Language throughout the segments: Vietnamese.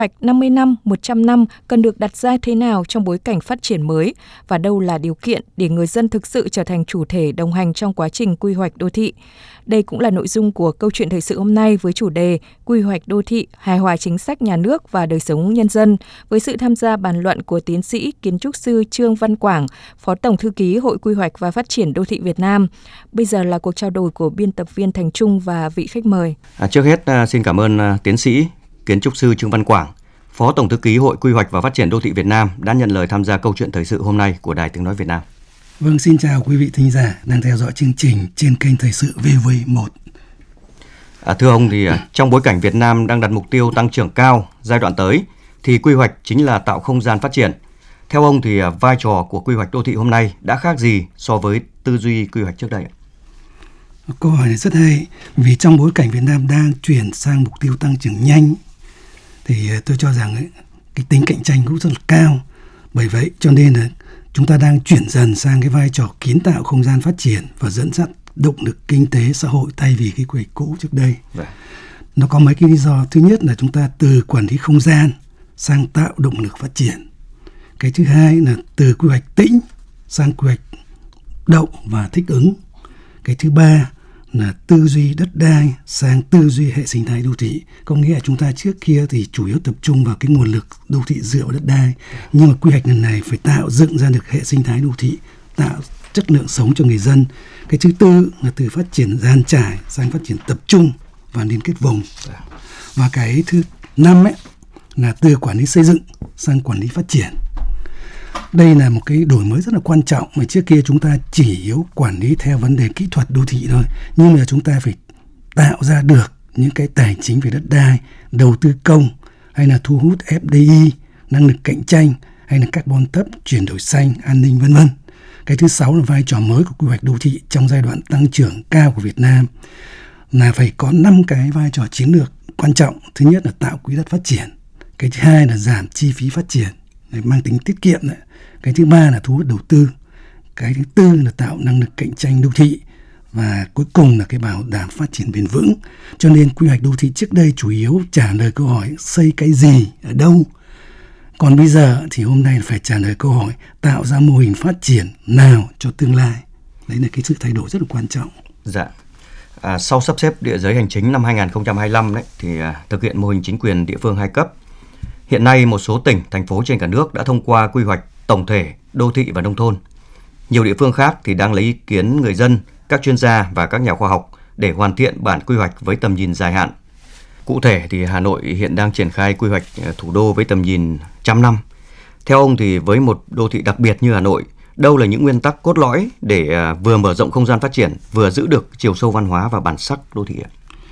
hoạch 50 năm, 100 năm cần được đặt ra thế nào trong bối cảnh phát triển mới và đâu là điều kiện để người dân thực sự trở thành chủ thể đồng hành trong quá trình quy hoạch đô thị. Đây cũng là nội dung của câu chuyện thời sự hôm nay với chủ đề Quy hoạch đô thị, hài hòa chính sách nhà nước và đời sống nhân dân, với sự tham gia bàn luận của tiến sĩ kiến trúc sư Trương Văn Quảng, Phó Tổng thư ký Hội Quy hoạch và Phát triển Đô thị Việt Nam. Bây giờ là cuộc trao đổi của biên tập viên Thành Trung và vị khách mời. Trước hết xin cảm ơn tiến sĩ kiến trúc sư Trương Văn Quảng, Phó Tổng thư ký Hội Quy hoạch và Phát triển Đô thị Việt Nam đã nhận lời tham gia câu chuyện thời sự hôm nay của Đài Tiếng nói Việt Nam. Vâng, xin chào quý vị thính giả đang theo dõi chương trình trên kênh Thời sự VV1. Thưa ông, thì trong bối cảnh Việt Nam đang đặt mục tiêu tăng trưởng cao giai đoạn tới, thì quy hoạch chính là tạo không gian phát triển. Theo ông thì vai trò của quy hoạch đô thị hôm nay đã khác gì so với tư duy quy hoạch trước đây? Câu hỏi này rất hay, vì trong bối cảnh Việt Nam đang chuyển sang mục tiêu tăng trưởng nhanh, thì tôi cho rằng cái tính cạnh tranh cũng rất là cao. Bởi vậy cho nên là chúng ta đang chuyển dần sang cái vai trò kiến tạo không gian phát triển và dẫn dắt động lực kinh tế xã hội thay vì cái quy hoạch cũ trước đây. Nó có mấy cái lý do. Thứ nhất là chúng ta từ quản lý không gian sang tạo động lực phát triển. Cái thứ hai là từ quy hoạch tĩnh sang quy hoạch động và thích ứng. Cái thứ ba là tư duy đất đai sang tư duy hệ sinh thái đô thị. Có nghĩa là chúng ta trước kia thì chủ yếu tập trung vào cái nguồn lực đô thị dựa vào đất đai, nhưng mà quy hoạch lần này phải tạo dựng ra được hệ sinh thái đô thị, tạo chất lượng sống cho người dân. Cái thứ tư là từ phát triển dàn trải sang phát triển tập trung và liên kết vùng. Và cái thứ năm là từ quản lý xây dựng sang quản lý phát triển. Đây là một cái đổi mới rất là quan trọng, mà trước kia chúng ta chỉ yếu quản lý theo vấn đề kỹ thuật đô thị thôi, nhưng mà chúng ta phải tạo ra được những cái tài chính về đất đai, đầu tư công, hay là thu hút FDI, năng lực cạnh tranh, hay là carbon thấp, chuyển đổi xanh, an ninh vân vân. Cái thứ sáu là vai trò mới của quy hoạch đô thị trong giai đoạn tăng trưởng cao của Việt Nam là phải có 5 cái vai trò chiến lược quan trọng. Thứ nhất là tạo quỹ đất phát triển. Cái thứ hai là giảm chi phí phát triển, mang tính tiết kiệm đấy. Cái thứ ba là thu hút đầu tư. Cái thứ tư là tạo năng lực cạnh tranh đô thị. Và cuối cùng là cái bảo đảm phát triển bền vững. Cho nên quy hoạch đô thị trước đây chủ yếu trả lời câu hỏi xây cái gì, ở đâu. Còn bây giờ thì hôm nay phải trả lời câu hỏi tạo ra mô hình phát triển nào cho tương lai. Đấy là cái sự thay đổi rất là quan trọng. Dạ. Sau sắp xếp địa giới hành chính năm 2025 đấy, thì thực hiện mô hình chính quyền địa phương 2 cấp. Hiện nay một số tỉnh, thành phố trên cả nước đã thông qua quy hoạch tổng thể đô thị và nông thôn. Nhiều địa phương khác thì đang lấy ý kiến người dân, các chuyên gia và các nhà khoa học để hoàn thiện bản quy hoạch với tầm nhìn dài hạn. Cụ thể thì Hà Nội hiện đang triển khai quy hoạch thủ đô với tầm nhìn 100 năm. Theo ông thì với một đô thị đặc biệt như Hà Nội, đâu là những nguyên tắc cốt lõi để vừa mở rộng không gian phát triển, vừa giữ được chiều sâu văn hóa và bản sắc đô thị ạ?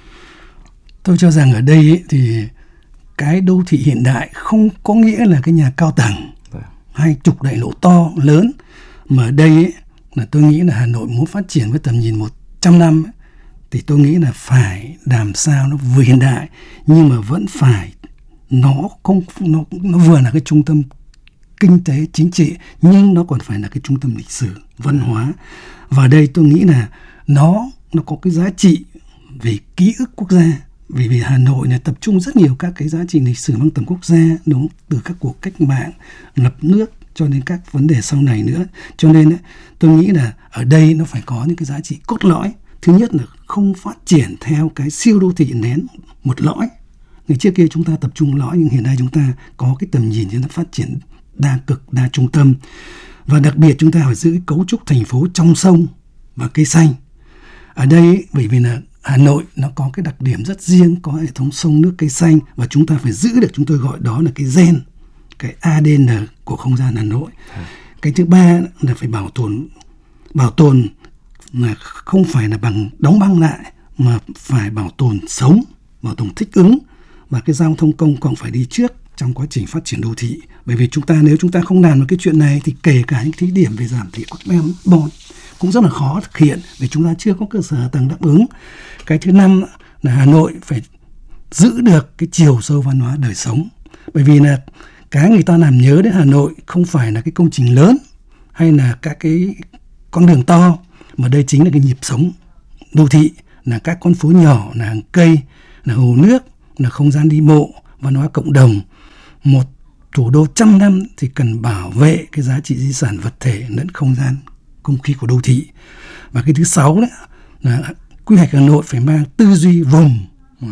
Tôi cho rằng ở đây thì cái đô thị hiện đại không có nghĩa là cái nhà cao tầng hay trục đại lộ to lớn, mà ở đây là tôi nghĩ là Hà Nội muốn phát triển với tầm nhìn 100 năm thì tôi nghĩ là phải làm sao nó vừa hiện đại nhưng mà vẫn phải nó vừa là cái trung tâm kinh tế chính trị, nhưng nó còn phải là cái trung tâm lịch sử văn hóa. Và đây tôi nghĩ là nó có cái giá trị về ký ức quốc gia. Vì Hà Nội này tập trung rất nhiều các cái giá trị lịch sử mang tầm quốc gia, đúng, từ các cuộc cách mạng, lập nước cho đến các vấn đề sau này nữa. Cho nên tôi nghĩ là ở đây nó phải có những cái giá trị cốt lõi. Thứ nhất là không phát triển theo cái siêu đô thị nén một lõi. Ngày trước kia chúng ta tập trung lõi, nhưng hiện nay chúng ta có cái tầm nhìn cho nó phát triển đa cực, đa trung tâm. Và đặc biệt chúng ta phải giữ cái cấu trúc thành phố trong sông và cây xanh. Ở đây bởi vì là Hà Nội nó có cái đặc điểm rất riêng, có hệ thống sông nước cây xanh, và chúng ta phải giữ được, chúng tôi gọi đó là cái gen, cái ADN của không gian Hà Nội. Cái thứ ba là phải bảo tồn là không phải là bằng đóng băng lại, mà phải bảo tồn sống, bảo tồn thích ứng, và cái giao thông công cộng phải đi trước trong quá trình phát triển đô thị. Bởi vì nếu chúng ta không làm được cái chuyện này thì kể cả những thí điểm về giảm thiểu carbon cũng rất là khó thực hiện, vì chúng ta chưa có cơ sở hạ tầng đáp ứng. Cái thứ năm là Hà Nội phải giữ được cái chiều sâu văn hóa đời sống. Bởi vì là cái người ta làm nhớ đến Hà Nội không phải là cái công trình lớn hay là các cái con đường to, mà đây chính là cái nhịp sống đô thị, là các con phố nhỏ, là hàng cây, là hồ nước, là không gian đi bộ, văn hóa cộng đồng. một thủ đô 100 năm thì cần bảo vệ cái giá trị di sản vật thể lẫn không gian không khí của đô thị. Và cái thứ 6 đấy là quy hoạch Hà Nội phải mang tư duy vùng,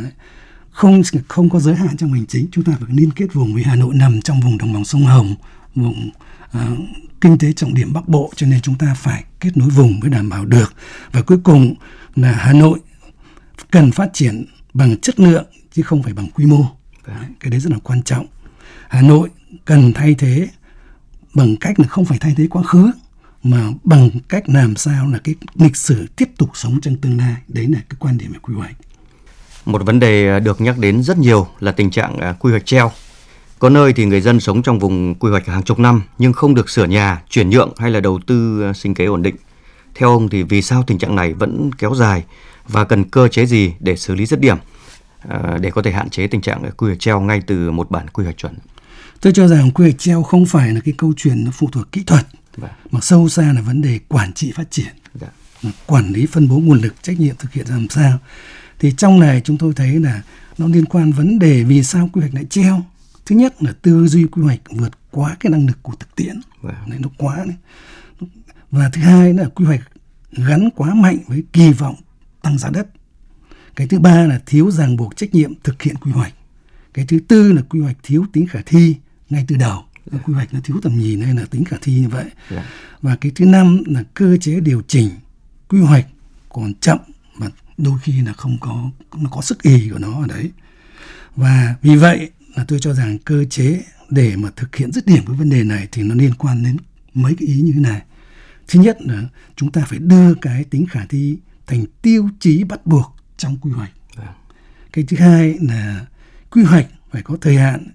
không có giới hạn trong hành chính. Chúng ta phải liên kết vùng, vì Hà Nội nằm trong vùng đồng bằng sông Hồng, vùng kinh tế trọng điểm Bắc Bộ, cho nên chúng ta phải kết nối vùng mới đảm bảo được. Và cuối cùng là Hà Nội cần phát triển bằng chất lượng chứ không phải bằng quy mô. Cái đấy rất là quan trọng. Hà Nội cần thay thế bằng cách là không phải thay thế quá khứ, mà bằng cách làm sao là cái lịch sử tiếp tục sống trong tương lai. Đấy là cái quan điểm về quy hoạch. Một vấn đề được nhắc đến rất nhiều là tình trạng quy hoạch treo. Có nơi thì người dân sống trong vùng quy hoạch hàng chục năm nhưng không được sửa nhà, chuyển nhượng hay là đầu tư sinh kế ổn định. Theo ông thì vì sao tình trạng này vẫn kéo dài và cần cơ chế gì để xử lý dứt điểm để có thể hạn chế tình trạng quy hoạch treo ngay từ một bản quy hoạch chuẩn? Tôi cho rằng quy hoạch treo không phải là cái câu chuyện nó phụ thuộc kỹ thuật, mà sâu xa là vấn đề quản trị phát triển, quản lý phân bố nguồn lực, trách nhiệm thực hiện làm sao. Thì trong này chúng tôi thấy là nó liên quan vấn đề vì sao quy hoạch lại treo. Thứ nhất là tư duy quy hoạch vượt quá cái năng lực của thực tiễn, nó quá đấy. Và thứ hai là quy hoạch gắn quá mạnh với kỳ vọng tăng giá đất. Cái thứ ba là thiếu ràng buộc trách nhiệm thực hiện quy hoạch. Cái thứ tư là quy hoạch thiếu tính khả thi ngay từ đầu. Quy hoạch nó thiếu tầm nhìn hay là tính khả thi như vậy. Và cái thứ năm là cơ chế điều chỉnh quy hoạch còn chậm và đôi khi là nó có sức ì của nó ở đấy. Và vì vậy là tôi cho rằng cơ chế để mà thực hiện dứt điểm cái vấn đề này thì nó liên quan đến mấy cái ý như thế này. Thứ nhất là chúng ta phải đưa cái tính khả thi thành tiêu chí bắt buộc trong quy hoạch. Cái thứ hai là quy hoạch phải có thời hạn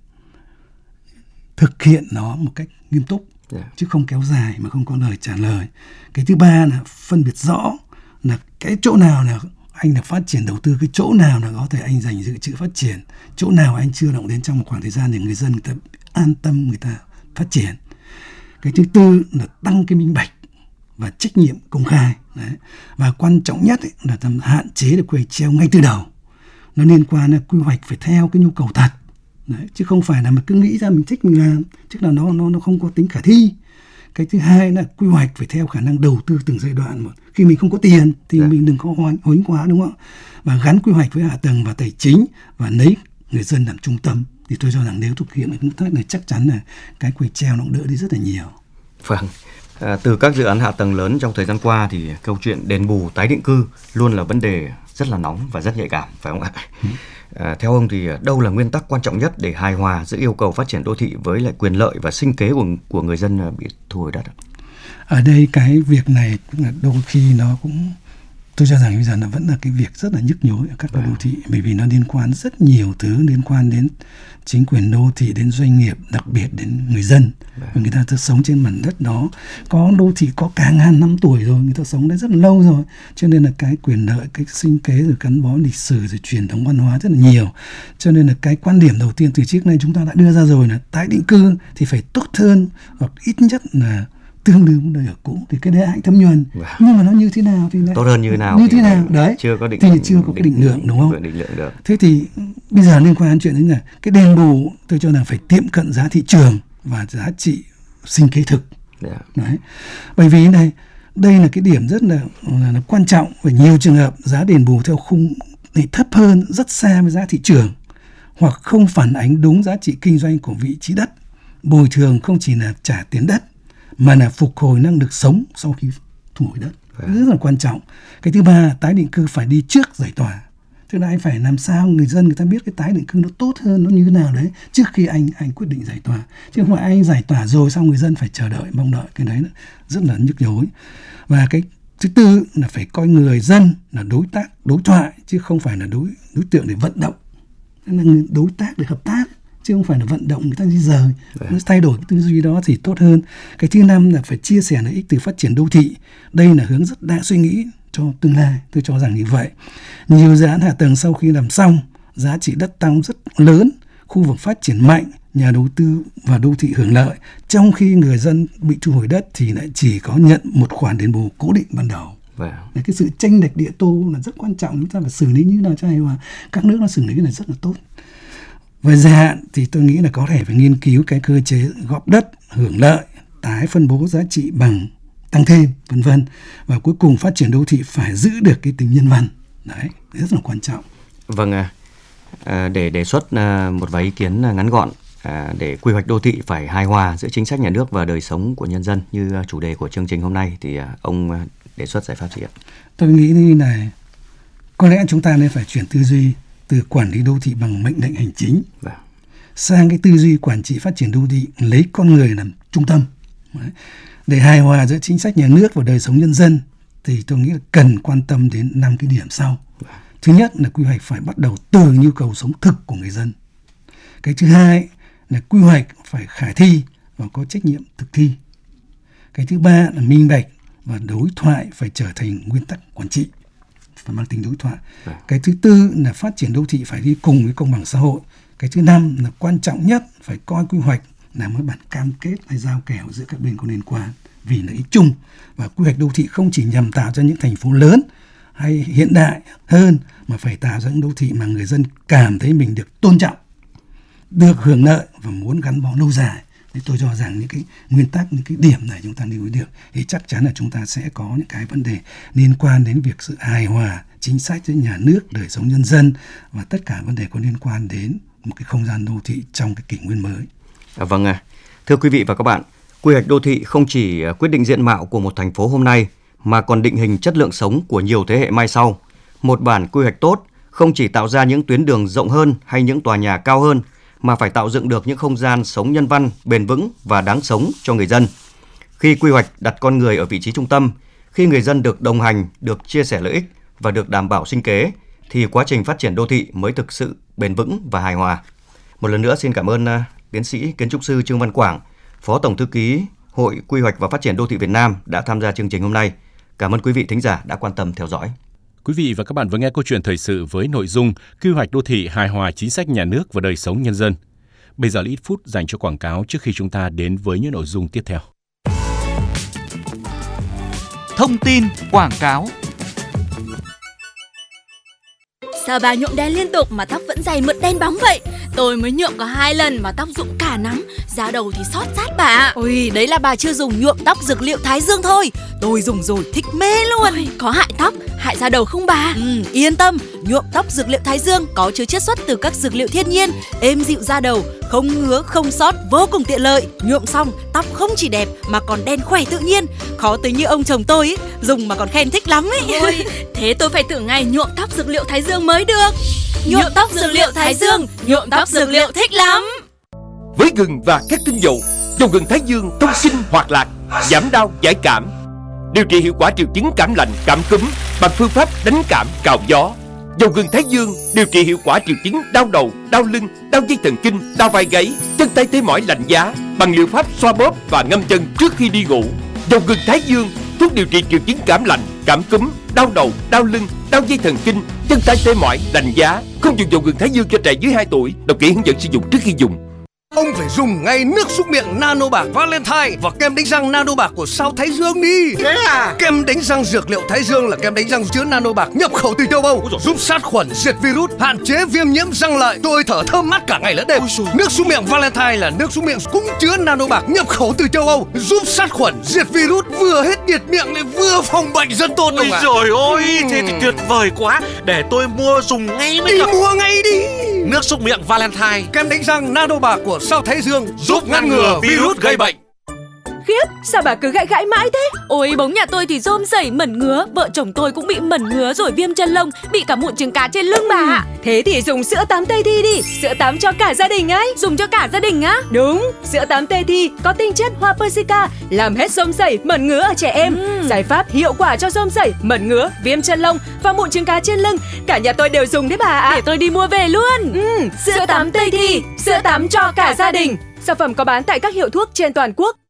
thực hiện nó một cách nghiêm túc, chứ không kéo dài mà không có lời trả lời. Cái thứ ba là phân biệt rõ là cái chỗ nào là anh là phát triển đầu tư, cái chỗ nào là có thể anh dành dự trữ phát triển, chỗ nào anh chưa động đến trong một khoảng thời gian để người dân người ta an tâm người ta phát triển. Cái thứ tư là tăng cái minh bạch và trách nhiệm công khai. Đấy. Và quan trọng nhất là hạn chế được quy hoạch treo ngay từ đầu. Nó liên quan đến quy hoạch phải theo cái nhu cầu thật. Đấy. Chứ không phải là mình cứ nghĩ ra mình thích mình làm, chứ là nó không có tính khả thi. Cái thứ hai là quy hoạch phải theo khả năng đầu tư từng giai đoạn. Mà khi mình không có tiền thì mình đừng có huánh quá, đúng không ạ? Và gắn quy hoạch với hạ tầng và tài chính và lấy người dân làm trung tâm. Thì tôi cho rằng nếu thực hiện được những cách này chắc chắn là cái quy hoạch treo nó cũng đỡ đi rất là nhiều. Vâng. Từ các dự án hạ tầng lớn trong thời gian qua thì câu chuyện đền bù tái định cư luôn là vấn đề rất là nóng và rất nhạy cảm, phải không ạ? Theo ông thì đâu là nguyên tắc quan trọng nhất để hài hòa giữa yêu cầu phát triển đô thị với lại quyền lợi và sinh kế của người dân bị thu hồi đất? Ở đây cái việc này đôi khi nó cũng, tôi cho rằng bây giờ nó vẫn là cái việc rất là nhức nhối ở các đô thị, bởi vì nó liên quan rất nhiều thứ, liên quan đến chính quyền đô thị, đến doanh nghiệp, đặc biệt đến người dân. Và người ta sống trên mảnh đất đó, có đô thị có cả ngàn năm tuổi rồi, người ta sống đấy rất là lâu rồi, cho nên là cái quyền lợi, cái sinh kế rồi gắn bó lịch sử rồi truyền thống văn hóa rất là nhiều. Cho nên là cái quan điểm đầu tiên từ trước nay chúng ta đã đưa ra rồi là tái định cư thì phải tốt hơn hoặc ít nhất là tương đương với nơi ở cũ, thì cái đấy hãy thấm nhuần. Nhưng mà nó như thế nào thì lại tốt hơn như thế nào đấy chưa có cái định lượng, đúng không? Định lượng được. Thế thì bây giờ liên quan đến chuyện đấy là cái đền bù, tôi cho rằng phải tiệm cận giá thị trường và giá trị sinh kế thực. Đấy. Bởi vì đây là cái điểm rất là quan trọng. Ở nhiều trường hợp giá đền bù theo khung này thấp hơn rất xa với giá thị trường, hoặc không phản ánh đúng giá trị kinh doanh của vị trí đất. Bồi thường không chỉ là trả tiền đất mà là phục hồi năng lực sống sau khi thu hồi đất. Rất là quan trọng. Cái thứ ba, tái định cư phải đi trước giải tỏa. Tức là anh phải làm sao người dân người ta biết cái tái định cư nó tốt hơn, nó như thế nào đấy trước khi anh quyết định giải tỏa. Chứ không phải anh giải tỏa rồi xong người dân phải chờ đợi, mong đợi, cái đấy rất là nhức nhối. Và cái thứ tư là phải coi người dân là đối tác, đối thoại, chứ không phải là đối tượng để vận động. Nên là đối tác để hợp tác, chứ không phải là vận động người ta di rời. Thay đổi cái tư duy đó thì tốt hơn. Cái thứ năm là phải chia sẻ lợi ích từ phát triển đô thị. Đây là hướng rất đa suy nghĩ cho tương lai, tôi cho rằng như vậy. Nhiều dự án hạ tầng sau khi làm xong, giá trị đất tăng rất lớn, khu vực phát triển mạnh, nhà đầu tư và đô thị hưởng lợi, trong khi người dân bị thu hồi đất thì lại chỉ có nhận một khoản đền bù cố định ban đầu. Cái sự chênh lệch địa tô là rất quan trọng, chúng ta phải xử lý như thế nào cho hài hòa. Các nước nó xử lý cái này rất là tốt. Về dài hạn thì tôi nghĩ là có thể phải nghiên cứu cái cơ chế góp đất, hưởng lợi, tái phân bố giá trị bằng tăng thêm, vân vân. Và cuối cùng phát triển đô thị phải giữ được cái tính nhân văn. Đấy, rất là quan trọng. Vâng, để đề xuất một vài ý kiến ngắn gọn để quy hoạch đô thị phải hài hòa giữa chính sách nhà nước và đời sống của nhân dân như chủ đề của chương trình hôm nay thì ông đề xuất giải pháp gì ạ? Tôi nghĩ như này, có lẽ chúng ta nên phải chuyển tư duy từ quản lý đô thị bằng mệnh lệnh hành chính sang cái tư duy quản trị phát triển đô thị lấy con người làm trung tâm. Đấy. Để hài hòa giữa chính sách nhà nước và đời sống nhân dân thì tôi nghĩ là cần quan tâm đến 5 cái điểm sau. Thứ nhất là quy hoạch phải bắt đầu từ nhu cầu sống thực của người dân. Cái thứ hai là quy hoạch phải khả thi và có trách nhiệm thực thi. Cái thứ ba là minh bạch và đối thoại phải trở thành nguyên tắc quản trị, phải mang tính đối thoại. Cái thứ tư là phát triển đô thị phải đi cùng với công bằng xã hội. Cái thứ năm là quan trọng nhất phải coi quy hoạch là một bản cam kết hay giao kèo giữa các bên có liên quan vì lợi ích chung. Và quy hoạch đô thị không chỉ nhằm tạo ra những thành phố lớn hay hiện đại hơn mà phải tạo ra những đô thị mà người dân cảm thấy mình được tôn trọng, được hưởng lợi và muốn gắn bó lâu dài. Thì tôi cho rằng những cái nguyên tắc, những cái điểm này chúng ta lưu ý được thì chắc chắn là chúng ta sẽ có những cái vấn đề liên quan đến việc sự hài hòa chính sách giữa nhà nước, đời sống nhân dân và tất cả vấn đề có liên quan đến một cái không gian đô thị trong cái kỷ nguyên mới. Vâng, thưa quý vị và các bạn, quy hoạch đô thị không chỉ quyết định diện mạo của một thành phố hôm nay mà còn định hình chất lượng sống của nhiều thế hệ mai sau. Một bản quy hoạch tốt không chỉ tạo ra những tuyến đường rộng hơn hay những tòa nhà cao hơn, mà phải tạo dựng được những không gian sống nhân văn, bền vững và đáng sống cho người dân. Khi quy hoạch đặt con người ở vị trí trung tâm, khi người dân được đồng hành, được chia sẻ lợi ích và được đảm bảo sinh kế, thì quá trình phát triển đô thị mới thực sự bền vững và hài hòa. Một lần nữa xin cảm ơn tiến sĩ kiến trúc sư Trương Văn Quảng, Phó Tổng Thư ký Hội Quy hoạch và Phát triển Đô thị Việt Nam đã tham gia chương trình hôm nay. Cảm ơn quý vị thính giả đã quan tâm theo dõi. Quý vị và các bạn vừa nghe câu chuyện thời sự với nội dung quy hoạch đô thị hài hòa chính sách nhà nước và đời sống nhân dân. Bây giờ là ít phút dành cho quảng cáo trước khi chúng ta đến với những nội dung tiếp theo. Thông tin quảng cáo. Sao bà nhuộm đen liên tục mà tóc vẫn dày mượt đen bóng vậy? Tôi mới nhuộm có 2 lần mà tóc rụng cả nắm, da đầu thì xót rát bà. Ôi, đấy là bà chưa dùng nhuộm tóc dược liệu Thái Dương thôi. Tôi dùng rồi thích mê luôn. Ôi, có hại tóc, hại da đầu không bà? Yên tâm, nhuộm tóc dược liệu Thái Dương có chứa chiết xuất từ các dược liệu thiên nhiên, êm dịu da đầu, không ngứa, không xót, vô cùng tiện lợi. Nhuộm xong, tóc không chỉ đẹp mà còn đen khỏe tự nhiên. Khó tới như ông chồng tôi ấy, dùng mà còn khen thích lắm ấy. Ôi, thế tôi phải thử ngay nhuộm tóc dược liệu Thái Dương mới được. Nhuộm tóc dược liệu Thái Dương, nhuộm tóc dược liệu thích lắm. Với gừng và các tinh dầu, dầu gừng Thái Dương thông sinh hoạt lạc, giảm đau giải cảm, điều trị hiệu quả triệu chứng cảm lạnh, cảm cúm bằng phương pháp đánh cảm cào gió. Dầu gừng Thái Dương điều trị hiệu quả triệu chứng đau đầu, đau lưng, đau dây thần kinh, đau vai gáy, chân tay tê mỏi lạnh giá bằng liệu pháp xoa bóp và ngâm chân trước khi đi ngủ. Dầu gừng Thái Dương thuốc điều trị triệu chứng cảm lạnh, cảm cúm, đau đầu, đau lưng, đau dây thần kinh, chân tay tê mỏi, lạnh giá. Không dùng dầu gừng Thái Dương cho trẻ dưới 2 tuổi. Đọc kỹ hướng dẫn sử dụng trước khi dùng. Ông phải dùng ngay nước súc miệng Nano Bạc Valentine và kem đánh răng Nano Bạc của sao Thái Dương đi. Thế à? Kem đánh răng dược liệu Thái Dương là kem đánh răng chứa Nano Bạc nhập khẩu từ châu Âu, giúp sát khuẩn, diệt virus, hạn chế viêm nhiễm răng lợi. Tôi thở thơm mát cả ngày lẫn đêm. Nước súc miệng Valentine là nước súc miệng cũng chứa Nano Bạc nhập khẩu từ châu Âu, giúp sát khuẩn, diệt virus, vừa hết nhiệt miệng lại vừa phòng bệnh rất tốt. Ôi trời ơi, thế thì tuyệt vời quá. Để tôi mua dùng ngay mới được. Mua ngay đi. Nước súc miệng Valentine, kem đánh răng Nano Bạc của sao Thái Dương giúp ngăn ngừa virus gây bệnh. Khiếp, sao bà cứ gãi mãi thế? Ôi, bóng nhà tôi thì rôm rẩy mẩn ngứa, vợ chồng tôi cũng bị mẩn ngứa rồi viêm chân lông, bị cả mụn trứng cá trên lưng bà ạ. Thế thì dùng sữa tắm Tây Thi đi, sữa tắm cho cả gia đình ấy. Dùng cho cả gia đình á? Đúng, sữa tắm Tây Thi có tinh chất hoa persica, làm hết rôm rẩy, mẩn ngứa ở trẻ em. Giải pháp hiệu quả cho rôm rẩy, mẩn ngứa, viêm chân lông và mụn trứng cá trên lưng. Cả nhà tôi đều dùng đấy bà ạ. Để tôi đi mua về luôn. Sữa tắm Tây Thi, sữa tắm cho cả gia đình. Sản phẩm có bán tại các hiệu thuốc trên toàn quốc.